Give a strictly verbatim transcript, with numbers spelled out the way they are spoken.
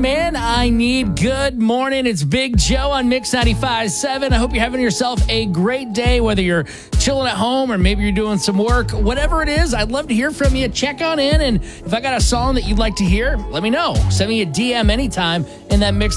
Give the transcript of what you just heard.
Man I Need. Good morning. It's Big Joe on Mix ninety-five point seven. I hope you're having yourself a great day, whether you're chilling at home or maybe you're doing some work. Whatever it is, I'd love to hear from you. Check on in, and if I got a song that you'd like to hear, let me know. Send me a D M anytime in that Mix